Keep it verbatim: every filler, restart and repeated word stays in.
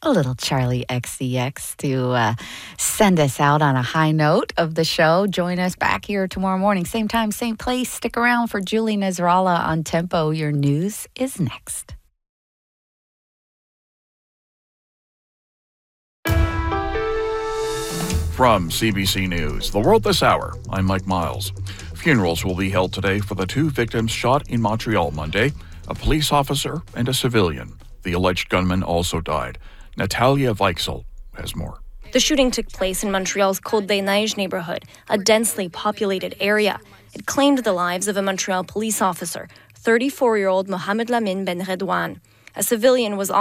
a little Charlie X C X to uh, send us out on a high note of the show. Join us back here tomorrow morning, same time, same place. Stick around for Julie Nasrallah on Tempo. Your news is next. From C B C News, The World This Hour, I'm Mike Miles. Funerals will be held today for the two victims shot in Montreal Monday, a police officer and a civilian. The alleged gunman also died. Natalia Weichsel has more. The shooting took place in Montreal's Côte des Neiges neighborhood, a densely populated area. It claimed the lives of a Montreal police officer, thirty-four-year-old Mohamed Lamine Ben Redouane. A civilian was